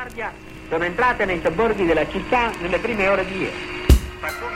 Guardia sono entrate nei sobborghi della città nelle prime ore di ieri.